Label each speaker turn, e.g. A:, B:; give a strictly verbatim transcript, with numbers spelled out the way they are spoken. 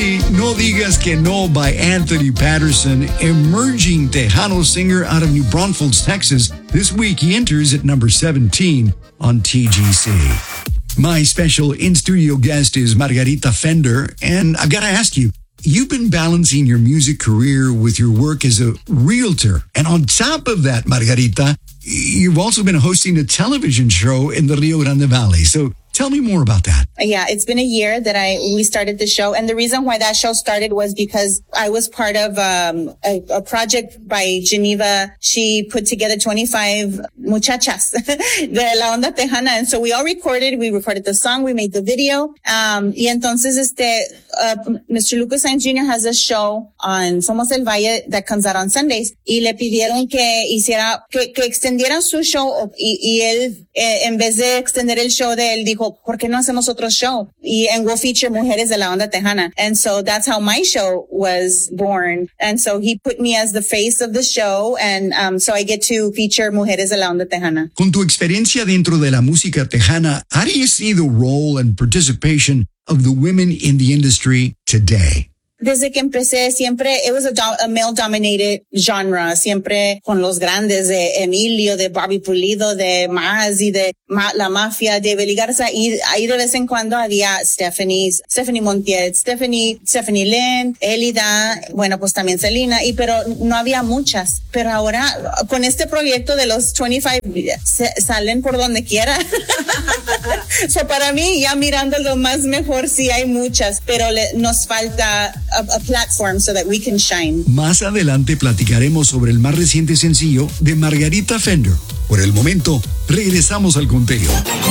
A: T, No Digas Que No by Anthony Patterson, emerging Tejano singer out of New Braunfels, Texas. This week he enters at number seventeen on T G C. My special in-studio guest is Margarita Fender, and I've got to ask you, you've been balancing your music career with your work as a realtor. And on top of that, Margarita, you've also been hosting a television show in the Rio Grande Valley. So tell me more about that.
B: Yeah, it's been a year that I we started the show. And the reason why that show started was because I was part of um, a, a project by Geneva. She put together twenty-five muchachas de la onda tejana. And so we all recorded. We recorded the song. We made the video. Um, y entonces, este, uh, Mister Lucas Sainz Junior has a show on Somos del Valle that comes out on Sundays. Y le pidieron que hiciera, que, que extendieran su show. Y, y él, eh, en vez de extender el show de él, dijo, ¿por qué no hacemos otro show? Y, and we'll feature Mujeres de la Onda Tejana. And so that's how my show was born. And so he put me as the face of the show. And um, so I get to feature Mujeres de la Onda Tejana.
A: Con tu experiencia dentro de la música tejana, how do you see the role and participation of the women in the industry today?
B: Desde que empecé, siempre, it was a, do- a male-dominated genre, siempre con los grandes de Emilio, de Bobby Pulido, de Maz y de Ma- La Mafia, de Beli Garza, y ahí de vez en cuando había Stephanie, Stephanie Montiel, Stephanie, Stephanie Lynn, Elida, bueno, pues también Selena, y pero no había muchas. Pero ahora, con este proyecto de los veinticinco, se, salen por donde quiera. So para mí, ya mirando lo más mejor, sí hay muchas, pero le, nos falta A, a platform so that we can shine.
A: Más adelante platicaremos sobre el más reciente sencillo de Margarita Fender. Por el momento, regresamos al conteo.